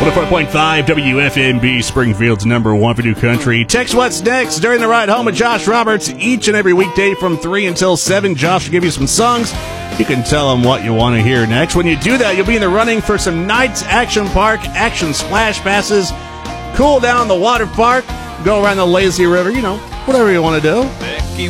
104.5 WFMB, Springfield's number one for new country. Text what's next during the ride home with Josh Roberts each and every weekday from 3 until 7. Josh will give you some songs. You can tell him what you want to hear next. When you do that, you'll be in the running for some Knights Action Park Action Splash Passes. Cool down the water park, go around the lazy river, whatever you want to do.